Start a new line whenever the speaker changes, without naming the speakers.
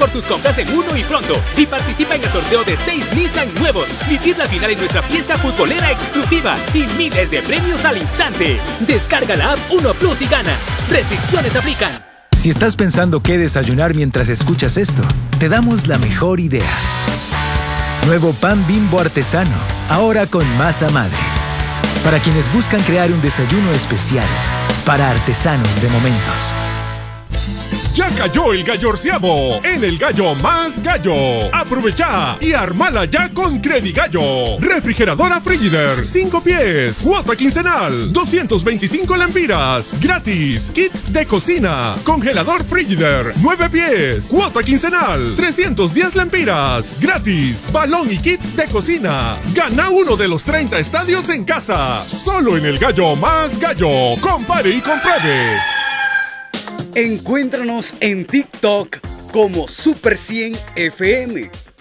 por tus compras en Uno y Pronto y participa en el sorteo de 6 Nissan nuevos. Vivir la final en nuestra fiesta futbolera exclusiva y miles de premios al instante. Descarga la app Uno Plus y gana. Restricciones aplican.
Si estás pensando qué desayunar mientras escuchas esto, te damos la mejor idea. Nuevo pan Bimbo artesano, ahora con masa madre. Para quienes buscan crear un desayuno especial, para artesanos de momentos.
Ya cayó el gallorceavo en el Gallo Más Gallo. Aprovecha y armala ya con Credigallo. Refrigeradora Frigidaire 5 pies, cuota quincenal 225 lempiras, gratis. Kit de cocina, congelador Frigidaire 9 pies, cuota quincenal 310 lempiras, gratis. Balón y kit de cocina. Gana uno de los 30 estadios en casa. Solo en el Gallo Más Gallo. Compare y compruebe.
Encuéntranos en TikTok como Super 100 FM.